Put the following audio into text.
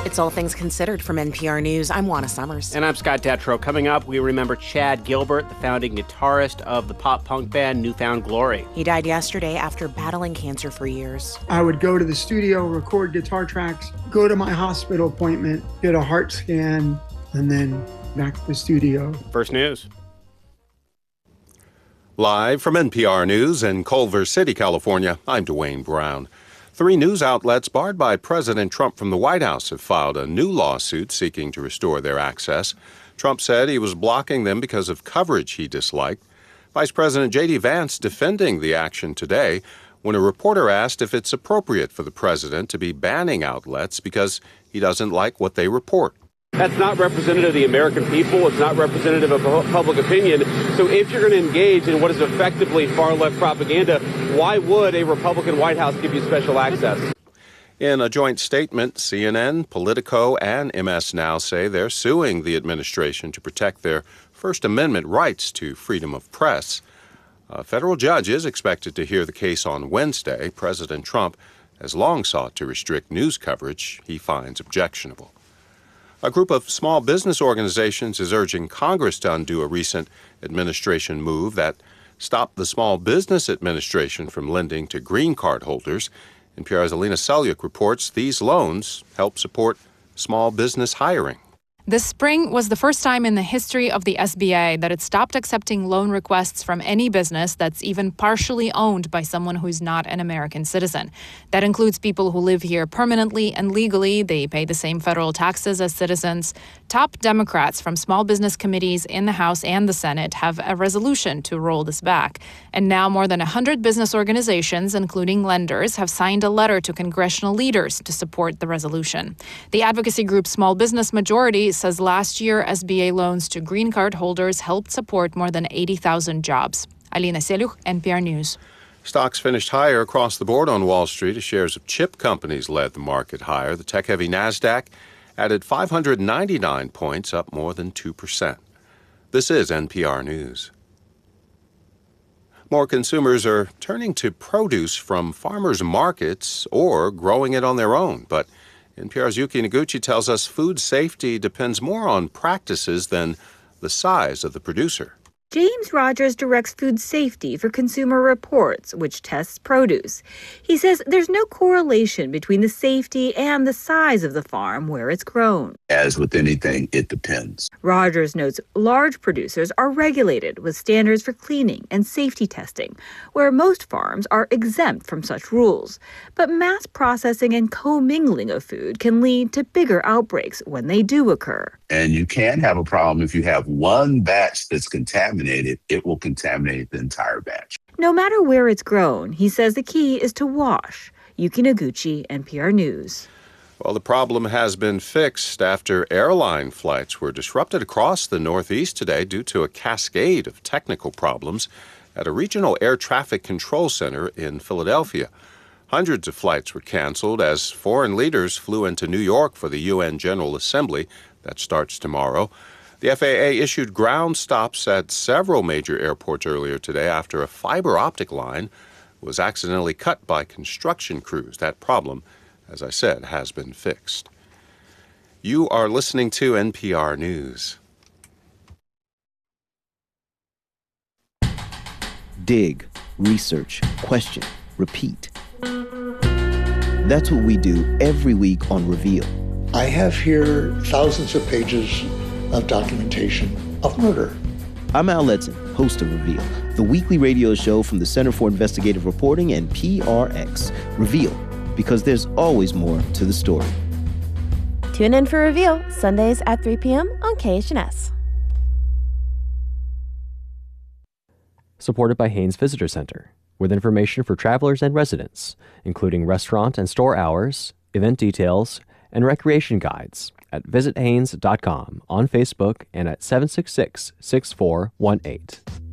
It's All Things Considered from NPR News. I'm Juana Summers. And I'm Scott Detrow. Coming up, we remember Chad Gilbert, the founding guitarist of the pop-punk band New Found Glory. He died yesterday after battling cancer for years. I would go to the studio, record guitar tracks, go to my hospital appointment, get a heart scan, and then back to the studio. First News. Live from NPR News in Culver City, California, I'm Dwayne Brown. 3 news outlets barred by President Trump from the White House have filed a new lawsuit seeking to restore their access. Trump said he was blocking them because of coverage he disliked. Vice President J.D. Vance defending the action today when a reporter asked if it's appropriate for the president to be banning outlets because he doesn't like what they report. That's not representative of the American people. It's not representative of public opinion. So if you're going to engage in what is effectively far-left propaganda, why would a Republican White House give you special access? In a joint statement, CNN, Politico, and MS Now say they're suing the administration to protect their First Amendment rights to freedom of press. A federal judge is expected to hear the case on Wednesday. President Trump has long sought to restrict news coverage he finds objectionable. A group of small business organizations is urging Congress to undo a recent administration move that stopped the Small Business Administration from lending to green card holders. NPR's Alina Selyuk reports these loans help support small business hiring. This spring was the first time in the history of the SBA that it stopped accepting loan requests from any business that's even partially owned by someone who's not an American citizen. That includes people who live here permanently and legally. They pay the same federal taxes as citizens. Top Democrats from small business committees in the House and the Senate have a resolution to roll this back. And now more than 100 business organizations, including lenders, have signed a letter to congressional leaders to support the resolution. The advocacy group Small Business Majority says last year SBA loans to green card holders helped support more than 80,000 jobs. Alina Selyuk, NPR News. Stocks finished higher across the board on Wall Street as shares of chip companies led the market higher. The tech-heavy Nasdaq added 599 points, up more than 2%. This is NPR News. More consumers are turning to produce from farmers' markets or growing it on their own, but NPR's Yuki Noguchi tells us food safety depends more on practices than the size of the producer. James Rogers directs food safety for Consumer Reports, which tests produce. He says there's no correlation between the safety and the size of the farm where it's grown. As with anything, it depends. Rogers notes large producers are regulated with standards for cleaning and safety testing, where most farms are exempt from such rules. But mass processing and commingling of food can lead to bigger outbreaks when they do occur. And you can have a problem if you have one batch that's contaminated, it will contaminate the entire batch. No matter where it's grown, he says the key is to wash. Yuki Noguchi, NPR News. Well, the problem has been fixed after airline flights were disrupted across the Northeast today due to a cascade of technical problems at a regional air traffic control center in Philadelphia. Hundreds of flights were canceled as foreign leaders flew into New York for the UN General Assembly that starts tomorrow. The FAA issued ground stops at several major airports earlier today after a fiber optic line was accidentally cut by construction crews. That problem, as I said, has been fixed. You are listening to NPR News. Dig, research, question, repeat. That's what we do every week on Reveal. I have here thousands of pages of documentation of murder. I'm Al Letson, host of Reveal, the weekly radio show from the Center for Investigative Reporting and PRX. Reveal, because there's always more to the story. Tune in for Reveal, Sundays at 3 p.m. on KHNS. Supported by Haynes Visitor Center, with information for travelers and residents, including restaurant and store hours, event details, and recreation guides at visithaynes.com, on Facebook, and at 766-6418.